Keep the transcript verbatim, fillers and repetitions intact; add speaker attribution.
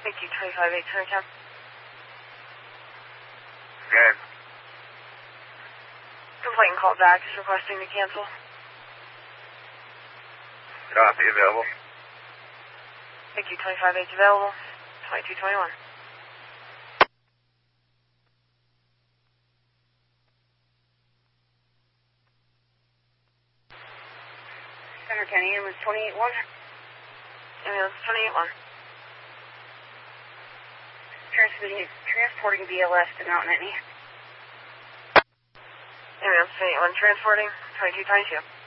Speaker 1: Thank you, twenty-five eight Centertown.
Speaker 2: Good.
Speaker 1: Complaint called back is requesting to cancel.
Speaker 2: Copy, available.
Speaker 1: Thank you, twenty-five eight available. twenty-two twenty-one.
Speaker 3: Center County ambulance twenty-eight one.
Speaker 1: Ambulance twenty-eight one.
Speaker 3: Transporting, transporting B L S to Mount Nittany.
Speaker 1: Ambulance twenty-eight one transporting twenty-two twenty-two.